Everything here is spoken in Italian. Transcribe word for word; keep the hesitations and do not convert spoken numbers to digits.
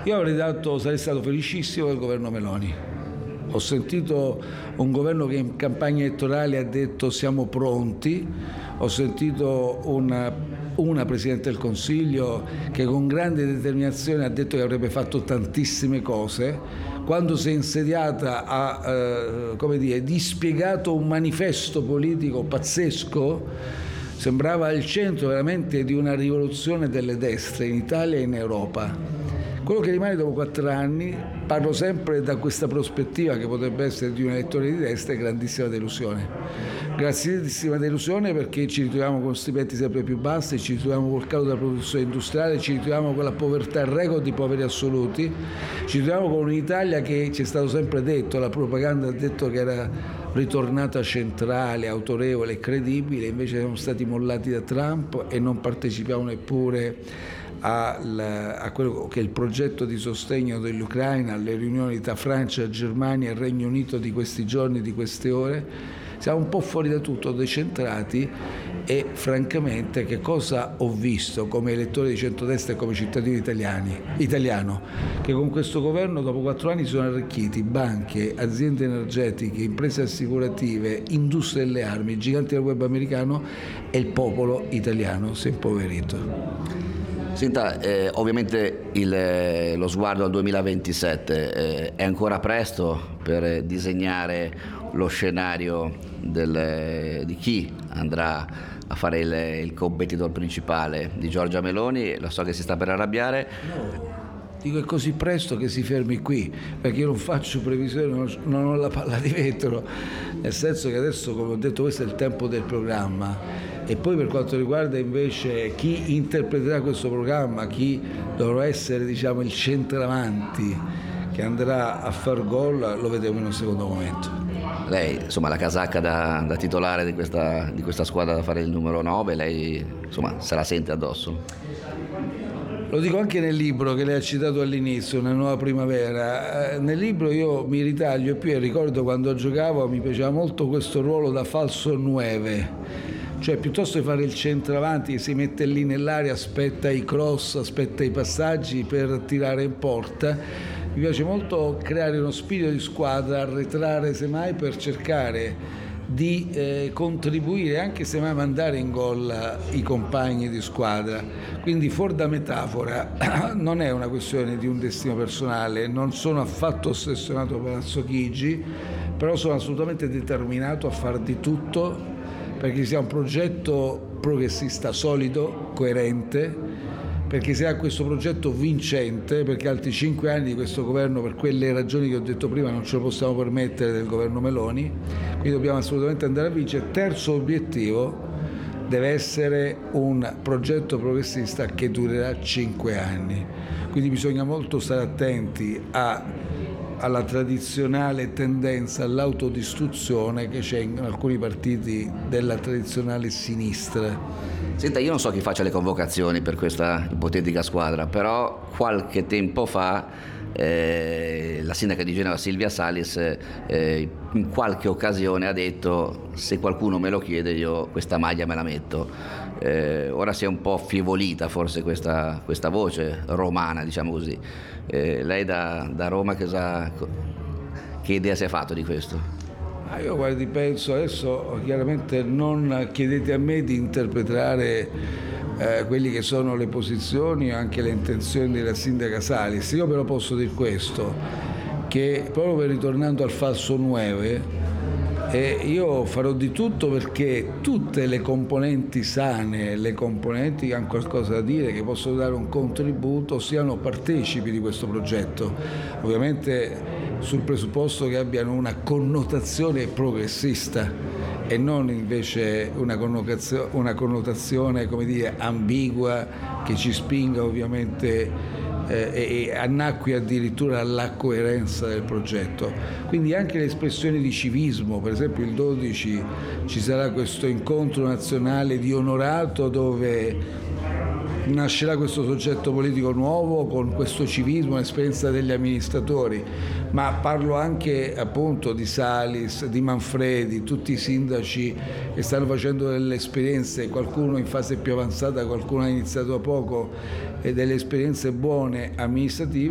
Io avrei dato, sarei stato felicissimo del governo Meloni. Ho sentito un governo che in campagna elettorale ha detto siamo pronti, ho sentito una, una Presidente del Consiglio che con grande determinazione ha detto che avrebbe fatto tantissime cose. Quando si è insediata ha eh, come dire, dispiegato un manifesto politico pazzesco, sembrava il centro veramente di una rivoluzione delle destre in Italia e in Europa. Quello che rimane dopo quattro anni, parlo sempre da questa prospettiva che potrebbe essere di un elettore di destra, è grandissima delusione. Grandissima delusione perché ci ritroviamo con stipendi sempre più bassi, ci ritroviamo col calo della produzione industriale, ci ritroviamo con la povertà, il record di poveri assoluti, ci ritroviamo con un'Italia che ci è stato sempre detto, la propaganda ha detto che era ritornata centrale, autorevole e credibile, invece siamo stati mollati da Trump e non partecipiamo neppure a quello che è il progetto di sostegno dell'Ucraina, alle riunioni tra Francia, Germania e Regno Unito di questi giorni, di queste ore. Siamo un po' fuori da tutto, decentrati, e francamente che cosa ho visto come elettore di centrodestra e come cittadino italiani, italiano? Che con questo governo dopo quattro anni sono arricchiti banche, aziende energetiche, imprese assicurative, industrie delle armi, giganti del web americano, e il popolo italiano si è impoverito. Senta, eh, ovviamente il, lo sguardo al duemilaventisette eh, è ancora presto per disegnare lo scenario del, di chi andrà a fare il, il competitor principale di Giorgia Meloni. Lo so che si sta per arrabbiare. No. Dico è così presto che si fermi qui, perché io non faccio previsioni, non, non ho la palla di vetro, nel senso che adesso, come ho detto, questo è il tempo del programma. E poi per quanto riguarda invece chi interpreterà questo programma, chi dovrà essere, diciamo, il centravanti che andrà a far gol, lo vedremo in un secondo momento. Lei, insomma, la casacca da, da titolare di questa, di questa squadra, da fare il numero nove, lei, insomma, se la sente addosso? Lo dico anche nel libro che lei ha citato all'inizio, Una nuova primavera. Nel libro io mi ritaglio e più ricordo quando giocavo mi piaceva molto questo ruolo da falso nueve, cioè piuttosto di fare il centravanti che si mette lì nell'area, aspetta i cross, aspetta i passaggi per tirare in porta, mi piace molto creare uno spirito di squadra, arretrare semmai per cercare di eh, contribuire, anche se mai mandare in gol i compagni di squadra. Quindi fuori da metafora, non è una questione di un destino personale, non sono affatto ossessionato da Palazzo Chigi, però sono assolutamente determinato a far di tutto perché sia un progetto progressista solido, coerente, perché sia questo progetto vincente, perché altri cinque anni di questo governo, per quelle ragioni che ho detto prima, non ce lo possiamo permettere del governo Meloni, quindi dobbiamo assolutamente andare a vincere. Terzo obiettivo deve essere un progetto progressista che durerà cinque anni, quindi bisogna molto stare attenti a, alla tradizionale tendenza all'autodistruzione che c'è in alcuni partiti della tradizionale sinistra. Senta, io non so chi faccia le convocazioni per questa ipotetica squadra, però qualche tempo fa eh, la sindaca di Genova Silvia Salis eh, in qualche occasione ha detto: se qualcuno me lo chiede io questa maglia me la metto. Eh, ora si è un po' affievolita forse questa, questa voce romana, diciamo così. Eh, lei da, da Roma che, sa, che idea si è fatto di questo? Io guardi, penso adesso, chiaramente non chiedete a me di interpretare eh, quelli che sono le posizioni o anche le intenzioni della sindaca Salis. Io però posso dire questo, che proprio per ritornando al falso nuove, eh, io farò di tutto perché tutte le componenti sane, le componenti che hanno qualcosa da dire, che possono dare un contributo, siano partecipi di questo progetto. Ovviamente sul presupposto che abbiano una connotazione progressista e non invece una connotazione, una connotazione come dire, ambigua che ci spinga ovviamente eh, e annacqui addirittura alla coerenza del progetto. Quindi anche le espressioni di civismo, per esempio il dodici ci sarà questo incontro nazionale di onorato dove nascerà questo soggetto politico nuovo con questo civismo, l'esperienza degli amministratori, ma parlo anche appunto di Salis, di Manfredi, tutti i sindaci che stanno facendo delle esperienze, qualcuno in fase più avanzata, qualcuno ha iniziato da poco, e delle esperienze buone amministrative.